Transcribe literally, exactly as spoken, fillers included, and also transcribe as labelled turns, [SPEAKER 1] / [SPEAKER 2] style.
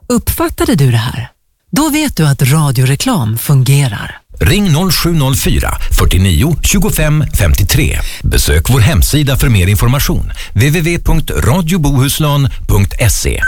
[SPEAKER 1] Uppfattade du det här? Då vet du att radioreklam fungerar.
[SPEAKER 2] Ring noll sju noll fyra, fyrtionio, tjugofem, femtiotre. Besök vår hemsida för mer information. w w w punkt radio bohuslän punkt se.